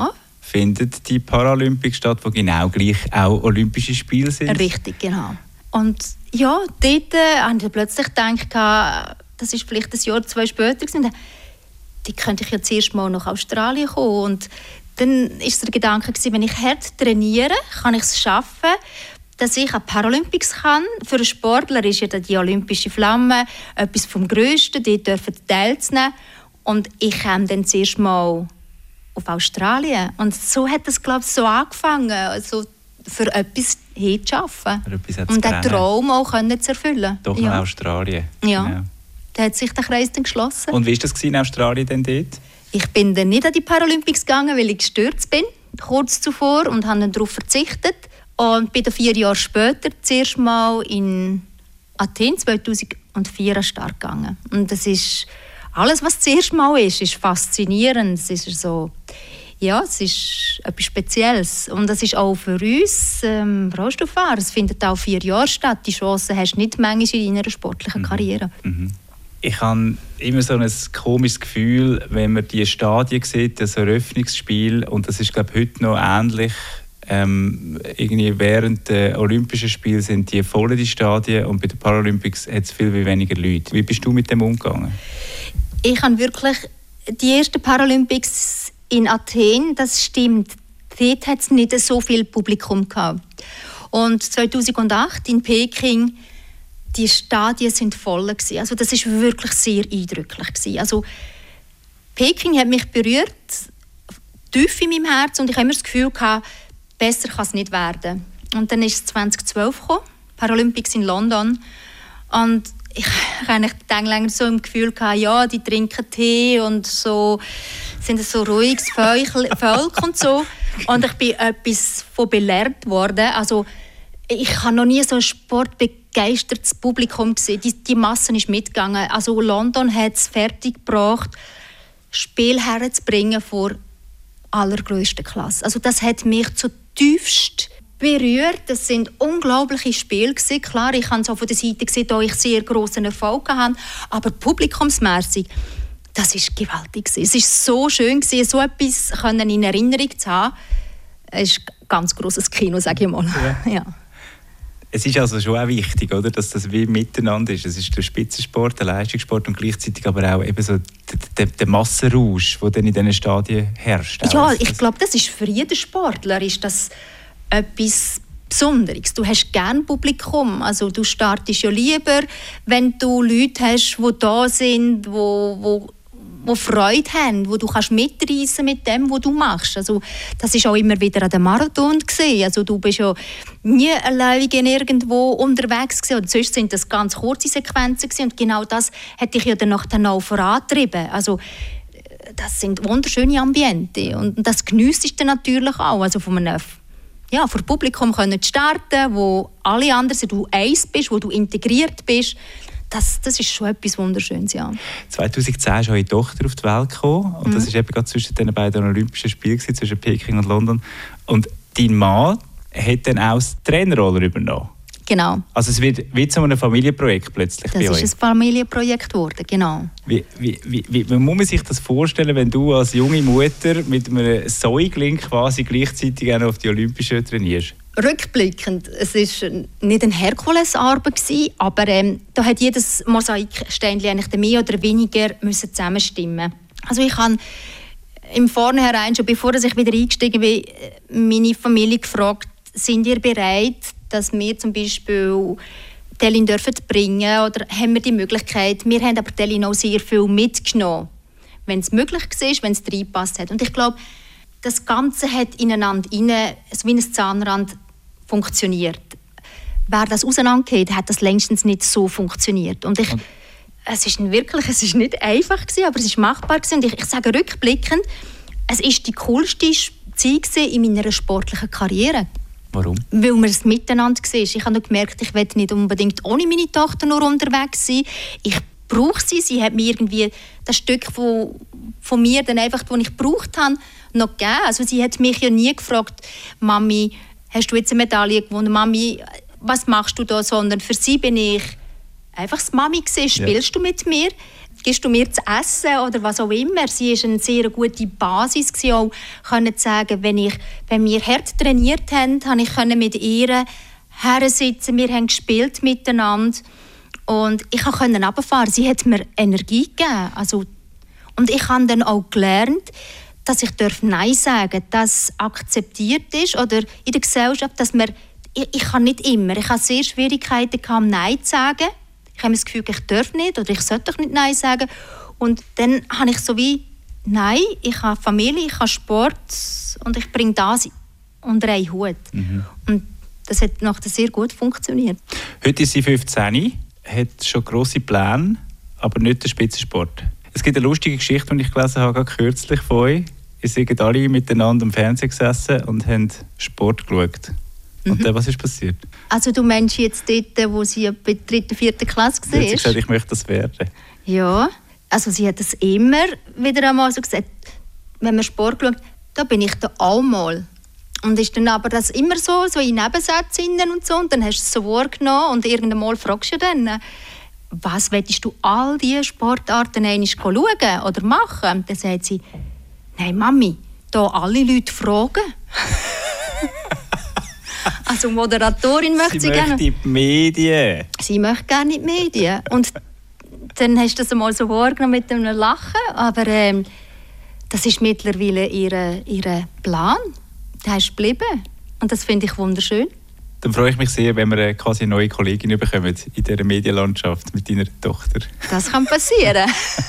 findet die Paralympics statt, wo genau gleich auch Olympische Spiele sind? Richtig, genau. Und ja, dort habe ich plötzlich gedacht, das ist vielleicht ein Jahr, 2 später gewesen, die könnte ich ja zuerst mal nach Australien kommen. Und dann war der Gedanke, wenn ich hart trainiere, kann ich es schaffen, dass ich an die Paralympics kann. Für einen Sportler ist ja die olympische Flamme etwas vom Grössten, dort dürfen teilzunehmen. Und ich kam dann zuerst mal auf Australien. Und so hat es, glaube ich, so angefangen, also für etwas hinzuschaffen. Und den Traum auch zu erfüllen. Doch nach Australien. Ja. Genau. Da hat sich der Kreis dann geschlossen. Und wie war das in Australien denn dort? Ich bin dann nicht an die Paralympics gegangen, weil ich gestürzt bin, kurz zuvor, und habe dann darauf verzichtet. Und bin dann 4 Jahre später zuerst mal in Athen 2004 an den Start gegangen. Und das ist alles, was das erste Mal ist faszinierend. Es ist so, ja, es ist etwas Spezielles. Und das ist auch für uns Rollstuhlfahrer. Es findet auch 4 Jahre statt. Die Chance hast du nicht manchmal in deiner sportlichen Karriere. Ich habe immer so ein komisches Gefühl, wenn man die Stadien sieht, das Eröffnungsspiel, und das ist, glaube ich, heute noch ähnlich. Irgendwie während der Olympischen Spiele sind die voll die Stadien, und bei den Paralympics hat es viel weniger Leute. Wie bist du mit dem umgegangen? Ich habe wirklich die ersten Paralympics in Athen, das stimmt. Dort hat es nicht so viel Publikum gehabt. Und 2008 in Peking, die Stadien sind voll gewesen. Also das ist wirklich sehr eindrücklich gewesen. Also Peking hat mich berührt, tief in meinem Herzen, und ich habe immer das Gefühl gehabt, besser kann es nicht werden. Und dann ist es 2012 gekommen, Paralympics in London. Und ich habe länger so im Gefühl gehabt, ja, die trinken Tee und so, sind so ruhiges Volk und so. Und ich bin etwas von belehrt worden. Also ich habe noch nie so ein sportbegeistertes Publikum gesehen. Die Masse ist mitgegangen. Also London hat es fertiggebracht, Spiel herzubringen vor allergrößter Klasse. Also das hat mich zutiefst berührt. Das sind unglaubliche Spiele gewesen. Klar, ich habe es auch von der Seite gesehen, da ich sehr grossen Erfolg hatte, aber publikumsmässig, das ist gewaltig gewesen. Es ist so schön gewesen, so etwas in Erinnerung zu haben. Es ist ein ganz grosses Kino, sage ich mal. Ja. Es ist also schon auch wichtig, oder, dass das wie miteinander ist. Es ist der Spitzensport, der Leistungssport und gleichzeitig aber auch eben so der Massenrausch, der dann in diesen Stadien herrscht. Ja, ich glaube, das ist für jeden Sportler ist das etwas Besonderes. Du hast gerne Publikum. Also du startest ja lieber, wenn du Leute hast, die da sind, die Freude haben, wo du kannst mitreissen mit dem, was du machst. Also, das ist auch immer wieder an dem Marathon gesehen. Also, du bist ja nie alleine irgendwo unterwegs gewesen. Und sonst sind das ganz kurze Sequenzen gewesen. Und genau das hat dich ja dann auch vorantrieben. Also, das sind wunderschöne Ambiente. Und das geniesst du dann natürlich auch. Also, von einem vor Publikum können starten, wo alle anderen sind, wo du eins bist, wo du integriert bist. Das ist schon etwas Wunderschönes, ja. 2010 ist eure Tochter auf die Welt gekommen. Und das war eben gerade zwischen den beiden Olympischen Spielen, zwischen Peking und London. Und dein Mann hat dann auch die Trainerrolle übernommen. Genau. Also es wird wie zu einem Familienprojekt plötzlich bei euch? Das ist ein Familienprojekt geworden, genau. Wie muss man sich das vorstellen, wenn du als junge Mutter mit einem Säugling quasi gleichzeitig auch noch auf die Olympischen trainierst? Rückblickend, es war nicht eine Herkulesarbeit, aber da hat jedes Mosaiksteinchen eigentlich mehr oder weniger zusammenstimmen. Also ich habe im Vornherein, schon bevor ich wieder eingestiegen bin, meine Familie gefragt, sind ihr bereit, dass wir zum Beispiel Telin bringen oder haben wir die Möglichkeit? Wir haben aber Telin auch sehr viel mitgenommen, wenn es möglich war, wenn es reingepasst hat. Und ich glaube, das Ganze hat ineinander so wie ein Zahnrad funktioniert. Wäre das auseinandergeht, hat das längstens nicht so funktioniert. Und es ist nicht einfach gewesen, aber es war machbar gewesen. Und ich sage rückblickend, es war die coolste Zeit in meiner sportlichen Karriere. Warum? Weil man es miteinander war. Ich habe gemerkt, ich will nicht unbedingt ohne meine Tochter nur unterwegs sein. Ich brauche sie. Sie hat mir irgendwie das Stück von mir, dann einfach, das ich gebraucht habe, noch gegeben. Also sie hat mich ja nie gefragt, Mami, hast du jetzt eine Medaille gewonnen? Mami, was machst du da? Sondern für sie bin ich einfach das Mami gewesen. Spielst du mit mir? Gibst du mir zu essen oder was auch immer? Sie war eine sehr gute Basis gewesen, auch können zu sagen, wenn wir hart trainiert haben, konnte ich mit ihr hersitzen. Wir haben gespielt miteinander und ich konnte runterfahren. Sie hat mir Energie gegeben. Also, und ich habe dann auch gelernt, dass ich Nein sagen darf, dass akzeptiert ist oder in der Gesellschaft, dass ich kann nicht immer. Ich hatte sehr Schwierigkeiten, Nein zu sagen. Ich habe das Gefühl, ich darf nicht oder ich sollte doch nicht Nein sagen. Und dann habe ich so wie, nein, ich habe Familie, ich habe Sport und ich bringe das unter einen Hut. Mhm. Und das hat nachher sehr gut funktioniert. Heute ist sie 15, hat schon grosse Pläne, aber nicht den Spitzensport. Es gibt eine lustige Geschichte, die ich gelesen habe, gerade kürzlich von euch. Ihr seid alle miteinander am Fernsehen gesessen und haben Sport geschaut. Und dann, was ist passiert? Also du meinst jetzt dort, wo sie bei der 3., 4. Klasse war? Sie hat gesagt, ich möchte das werden. Ja, also sie hat das immer wieder einmal so gesagt, wenn man Sport schaut, da bin ich da auch mal. Und ist dann aber das immer so in Nebensätzen und so. Und dann hast du es so wahrgenommen und irgendwann mal fragst du dann, was willst du all diese Sportarten einmal schauen oder machen? Dann sagt sie, nein Mami, da alle Leute fragen. Also Moderatorin möchte sie gerne. Sie möchte in die Medien. Sie möchte gerne in die Medien. Und dann hast du das einmal so wahrgenommen mit einem Lachen. Aber das ist mittlerweile ihr Plan. Der ist geblieben. Und das finde ich wunderschön. Dann freue ich mich sehr, wenn wir quasi eine neue Kollegin bekommen in dieser Medienlandschaft mit deiner Tochter. Das kann passieren.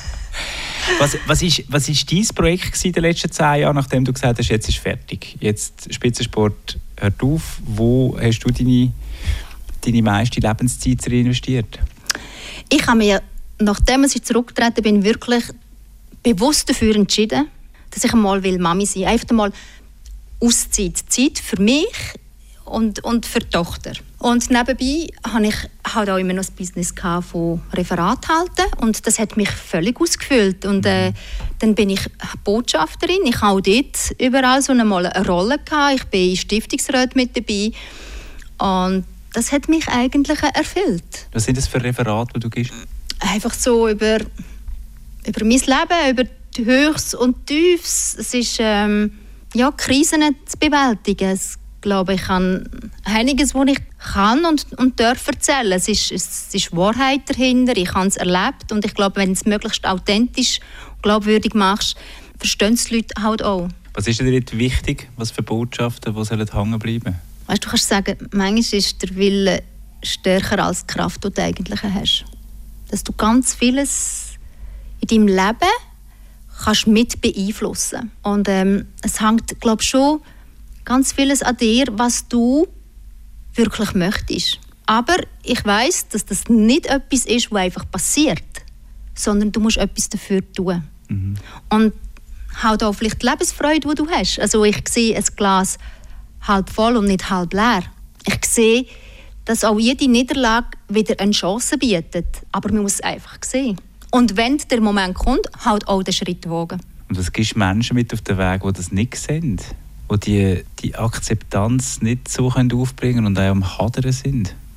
Was ist dein Projekt in den letzten 10 Jahren, nachdem du gesagt hast, jetzt ist fertig? Jetzt Spitzensport hört auf. Wo hast du deine meiste Lebenszeit investiert? Ich habe mich, nachdem ich zurückgetreten bin, wirklich bewusst dafür entschieden, dass ich einmal Mami sein will. Einfach einmal Auszeit. Zeit für mich und für die Tochter. Und nebenbei hatte ich halt auch immer noch das Business von Referat halten und das hat mich völlig ausgefüllt. Und dann bin ich Botschafterin. Ich hatte auch dort überall so einmal eine Rolle gehabt. Ich bin in Stiftungsrat mit dabei und das hat mich eigentlich erfüllt. Was sind das für Referate, die du gibst? Einfach so über mein Leben, über die Höchst und Tiefs. Es ist Krisen zu bewältigen. Ich glaube, ich kann einiges, was ich kann und darf erzählen. Es ist Wahrheit dahinter, ich habe es erlebt und ich glaube, wenn du es möglichst authentisch und glaubwürdig machst, verstehen es die Leute halt auch. Was ist dir jetzt wichtig, was für Botschaften, die hängen bleiben? Weißt, du kannst sagen, manchmal ist der Wille stärker als die Kraft, die du eigentlich hast. Dass du ganz vieles in deinem Leben kannst mit beeinflussen. Und es hängt, glaube ich, schon ganz vieles an dir, was du wirklich möchtest. Aber ich weiss, dass das nicht etwas ist, was einfach passiert, sondern du musst etwas dafür tun. Mhm. Und halt auch vielleicht die Lebensfreude, die du hast. Also ich sehe ein Glas halb voll und nicht halb leer. Ich sehe, dass auch jede Niederlage wieder eine Chance bietet. Aber man muss es einfach sehen. Und wenn der Moment kommt, halt auch den Schritt wagen. Und was gibst du Menschen mit auf den Weg, die das nicht sehen? Die Akzeptanz nicht so aufbringen können und auch am Hadern sind?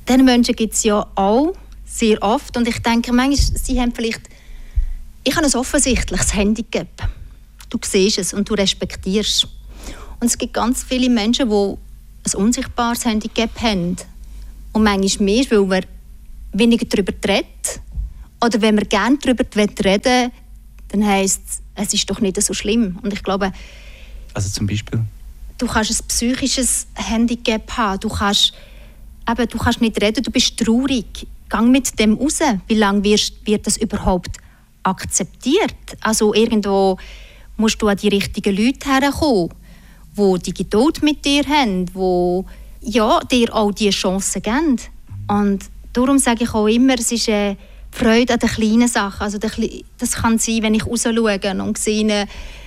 Diese Menschen gibt es ja auch sehr oft. Und ich denke, manchmal, sie haben vielleicht... Ich habe ein offensichtliches Handicap. Du siehst es und du respektierst. Und es gibt ganz viele Menschen, die ein unsichtbares Handicap haben. Und manchmal mehr, weil man weniger darüber redet. Oder wenn man gerne darüber reden, dann heisst es ist doch nicht so schlimm. Und ich glaube... Also zum Beispiel? Du kannst ein psychisches Handicap haben. Du kannst nicht reden, du bist traurig. Gang mit dem raus. Wie lange wird das überhaupt akzeptiert? Also irgendwo musst du an die richtigen Leute herkommen, die die Geduld mit dir haben, die dir auch diese Chancen geben. Und darum sage ich auch immer, es ist die Freude an den kleinen Sachen. Also das kann sein, wenn ich rausschaue und sehe,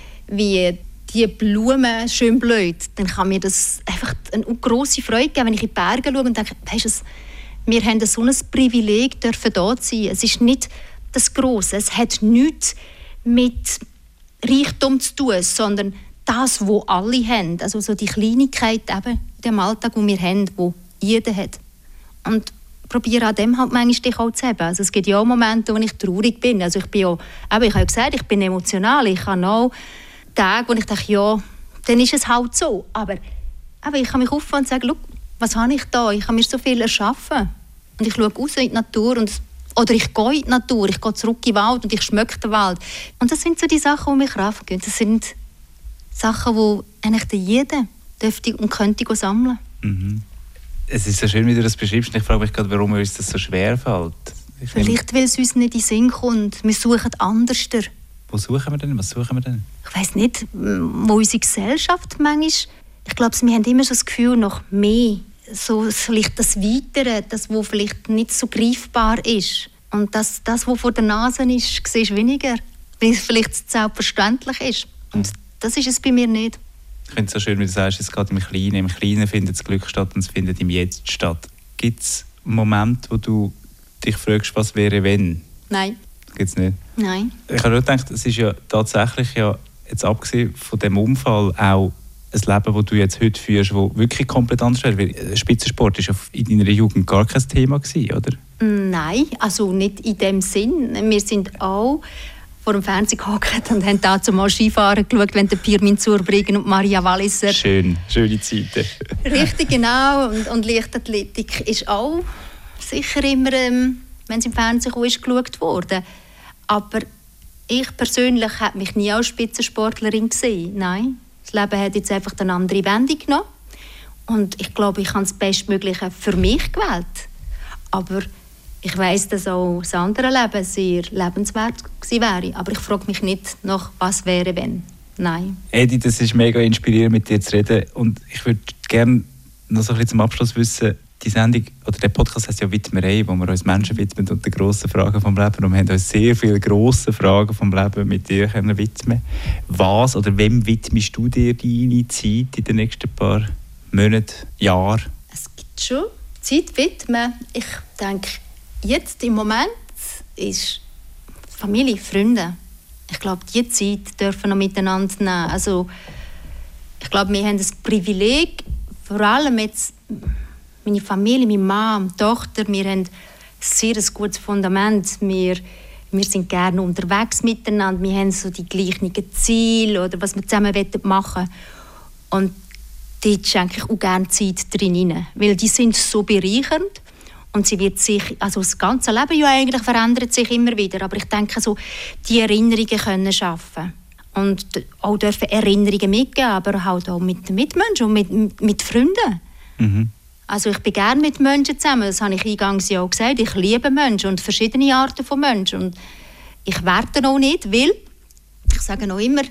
wie die Blumen schön blühen, dann kann mir das einfach eine grosse Freude geben, wenn ich in die Berge schaue und denke, weißt du, wir haben so ein Privileg, dürfen da sein. Es ist nicht das Grosse, es hat nichts mit Reichtum zu tun, sondern das, was alle haben. Also so die Kleinigkeit eben in dem Alltag, den wir haben, wo jeder hat. Und probiere an dem halt manchmal dich auch zu haben. Also es gibt ja auch Momente, wo ich traurig bin. Also ich habe ja gesagt, ich bin emotional. Ich habe auch Tage, wo ich denke, ja, dann ist es halt so. Aber ich kann mich auffangen und sagen, schau, was habe ich da? Ich habe mir so viel erschaffen. Und ich schaue raus in die Natur oder ich gehe in die Natur, ich gehe zurück in den Wald und ich schmecke den Wald. Und das sind so die Sachen, die mich Kraft geben. Das sind Sachen, die eigentlich jeder dürfte und könnte sammeln. Mhm. Es ist so schön, wie du das beschreibst. Ich frage mich gerade, warum uns das so schwer fällt. Vielleicht, weil es uns nicht in den Sinn kommt. Wir suchen anders. Wo suchen wir denn? Was suchen wir denn? Ich weiss nicht, wo unsere Gesellschaft manchmal... Ich glaube, wir haben immer so das Gefühl nach mehr. So vielleicht das Weitere, das, was vielleicht nicht so greifbar ist. Und das was vor der Nase ist, siehst du weniger. Weil es vielleicht selbstverständlich ist. Und das ist es bei mir nicht. Ich finde es so schön, wie du sagst, es geht im Kleinen. Im Kleinen findet das Glück statt und es findet im Jetzt statt. Gibt es Momente, wo du dich fragst, was wäre, wenn? Nein. Gibt es nicht? Nein. Ich habe nur gedacht, es ist ja tatsächlich, jetzt abgesehen von dem Unfall, auch ein Leben, das du jetzt heute führst, das wirklich komplett anders ist. Weil Spitzensport war ja in deiner Jugend gar kein Thema gewesen, oder? Nein, also nicht in dem Sinn. Wir sind auch vor dem Fernsehen gehockt und haben dazu mal Skifahren geschaut, wenn der Pirmin Zurbriggen und Maria Walliser. Schöne Zeiten. Richtig, genau. Und Leichtathletik ist auch sicher immer, wenn es im Fernsehen kam, ist geschaut worden. Aber ich persönlich habe mich nie als Spitzensportlerin gesehen. Nein. Das Leben hat jetzt einfach eine andere Wendung genommen. Und ich glaube, ich habe das Bestmögliche für mich gewählt. Aber ich weiss, dass auch das andere Leben sehr lebenswert gewesen wäre. Aber ich frage mich nicht nach, was wäre, wenn. Nein. Edi, das ist mega inspirierend, mit dir zu reden. Und ich würde gerne noch so ein bisschen zum Abschluss wissen, die Sendung, oder der Podcast heisst ja «Widmerei», wo wir uns Menschen widmen und den grossen Fragen vom Leben. Und wir haben uns sehr viele grosse Fragen vom Leben mit dir können widmen. Was oder wem widmest du dir deine Zeit in den nächsten paar Monaten, Jahren? Es gibt schon Zeit widmen. Ich denke, jetzt im Moment ist Familie, Freunde. Ich glaube, diese Zeit dürfen wir miteinander nehmen. Also, ich glaube, wir haben das Privileg, vor allem jetzt meine Familie, meine Mann, meine Tochter, wir haben ein sehr gutes Fundament. Wir sind gerne unterwegs miteinander. Wir haben so die gleichen Ziele oder was wir zusammen machen wollen. Und dort schenke ich auch gerne Zeit drin. Weil die sind so bereichernd. Und sie wird sich, also das ganze Leben ja eigentlich verändert sich immer wieder. Aber ich denke, so, die Erinnerungen können schaffen. Und auch dürfen Erinnerungen mitgeben, aber halt auch mit Mitmenschen und mit Freunden. Mhm. Also ich bin gerne mit Menschen zusammen, das habe ich eingangs ja auch gesagt. Ich liebe Menschen und verschiedene Arten von Menschen. Und ich werte auch nicht, weil, ich sage auch immer,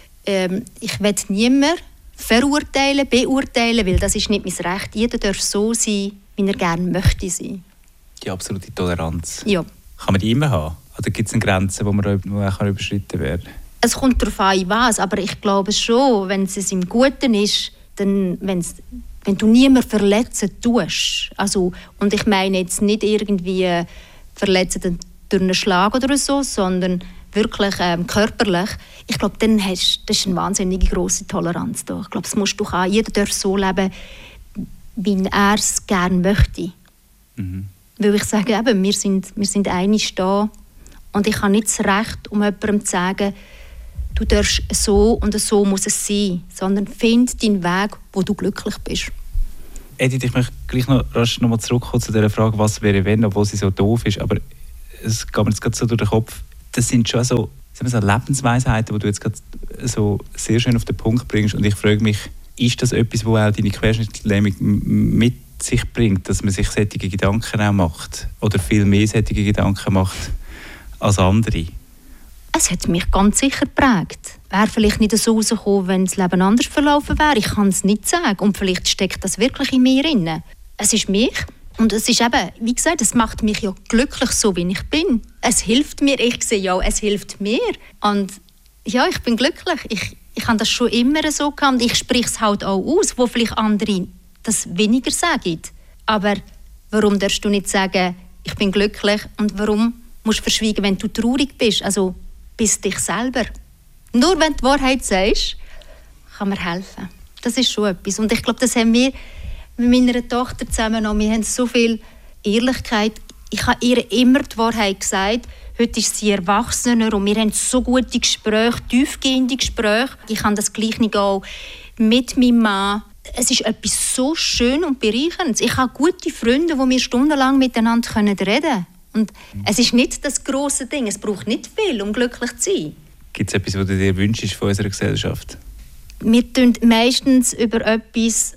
ich will niemanden verurteilen, beurteilen, weil das ist nicht mein Recht. Jeder darf so sein, wie er gerne möchte sein. Die absolute Toleranz. Ja. Kann man die immer haben? Oder gibt es eine Grenze, die auch überschritten werden kann? Es kommt darauf an, was, aber ich glaube schon, wenn es im Guten ist, dann, wenn du niemanden verletzen tust, also, und ich meine jetzt nicht irgendwie verletzen durch einen Schlag oder so, sondern wirklich körperlich, ich glaube, dann das ist eine wahnsinnige grosse Toleranz da. Ich glaube, das musst du auch. Jeder darf so leben, wie er es gerne möchte. Weil ich sage, eben, wir sind einig da und ich habe nicht das Recht, um jemandem zu sagen, du darfst so und so muss es sein, sondern find deinen Weg, wo du glücklich bist. Edith, ich möchte gleich noch mal zurückkommen zu dieser Frage, was wäre wenn, obwohl sie so doof ist, aber es geht mir jetzt gerade so durch den Kopf. Das sind schon so Lebensweisheiten, die du jetzt gerade so sehr schön auf den Punkt bringst und ich frage mich, ist das etwas, wo auch deine Querschnittslähmung mit sich bringt, dass man sich solche Gedanken auch macht oder viel mehr solche Gedanken macht als andere? Es hat mich ganz sicher geprägt. Wäre vielleicht nicht so rausgekommen, wenn das Leben anders verlaufen wäre. Ich kann es nicht sagen. Und vielleicht steckt das wirklich in mir drin. Es ist mich. Und es ist eben, wie gesagt, es macht mich ja glücklich, so wie ich bin. Es hilft mir. Ich sehe ja, es hilft mir. Und ja, ich bin glücklich. Ich habe das schon immer so gehabt. Und ich spreche es halt auch aus, wo vielleicht andere das weniger sagen. Aber warum darfst du nicht sagen, ich bin glücklich? Und warum musst du verschweigen, wenn du traurig bist? Also, bist dich selber. Nur wenn du die Wahrheit sagst, kann man helfen. Das ist schon etwas. Und ich glaube, das haben wir mit meiner Tochter zusammen noch. Wir haben so viel Ehrlichkeit. Ich habe ihr immer die Wahrheit gesagt. Heute ist sie erwachsener und wir haben so gute Gespräche, tiefgehende Gespräche. Ich habe das Gleiche auch mit meinem Mann. Es ist etwas so schön und bereicherndes. Ich habe gute Freunde, die wir stundenlang miteinander reden können. Und es ist nicht das grosse Ding, es braucht nicht viel, um glücklich zu sein. Gibt es etwas, was du dir wünschst von unserer Gesellschaft? Wir tun meistens über etwas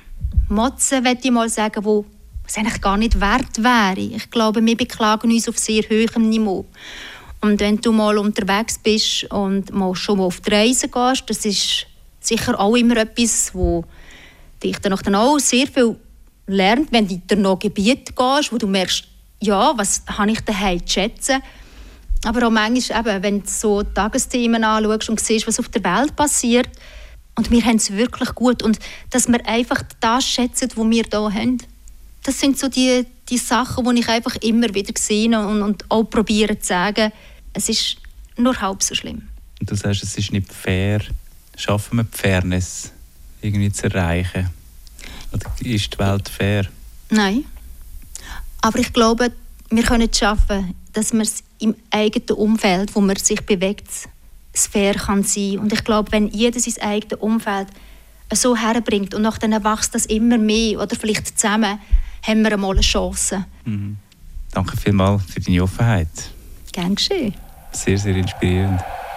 motzen, möchte ich mal sagen, wo es eigentlich gar nicht wert wäre. Ich glaube, wir beklagen uns auf sehr hohem Niveau. Und wenn du mal unterwegs bist und mal schon mal auf die Reise gehst, das ist sicher auch immer etwas, wo dich dann auch sehr viel lernt, wenn du in noch Gebiete gehst, wo du merkst, ja, was habe ich daheim zu schätzen? Aber auch manchmal, eben, wenn du so Tagesthemen anschaust und siehst, was auf der Welt passiert, und wir haben es wirklich gut. Und dass wir einfach das schätzen, was wir hier haben. Das sind so die Sachen, die ich einfach immer wieder sehe und auch probiere zu sagen, es ist nur halb so schlimm. Und du sagst, es ist nicht fair. Schaffen wir die Fairness irgendwie zu erreichen? Oder ist die Welt fair? Nein. Aber ich glaube, wir können es schaffen, dass man es im eigenen Umfeld, wo man sich bewegt, es fair kann sein. Und ich glaube, wenn jeder sein eigenes Umfeld so herbringt und dann wächst das immer mehr oder vielleicht zusammen, haben wir einmal eine Chance. Mhm. Danke vielmals für deine Offenheit. Gern geschehen. Sehr, sehr inspirierend.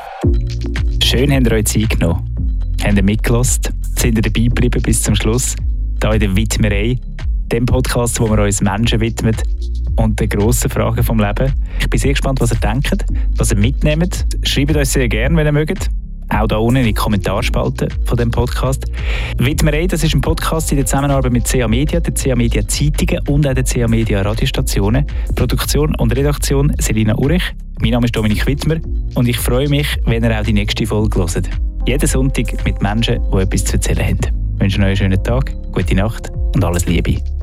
Schön, habt ihr euch Zeit genommen. Habt ihr mitgelassen? Sind ihr dabei geblieben bis zum Schluss? Hier in der Widmerei, dem Podcast, wo wir uns Menschen widmen und den grossen Fragen vom Leben. Ich bin sehr gespannt, was ihr denkt, was ihr mitnehmt. Schreibt uns sehr gerne, wenn ihr mögt. Auch da unten in die Kommentarspalte von dem Podcast. Widmerei, das ist ein Podcast in der Zusammenarbeit mit CA Media, der CA Media Zeitungen und auch der CA Media Radiostationen. Produktion und Redaktion Selina Urich. Mein Name ist Dominik Wittmer und ich freue mich, wenn ihr auch die nächste Folge hört. Jeden Sonntag mit Menschen, die etwas zu erzählen haben. Ich wünsche euch einen schönen Tag, gute Nacht und alles Liebe.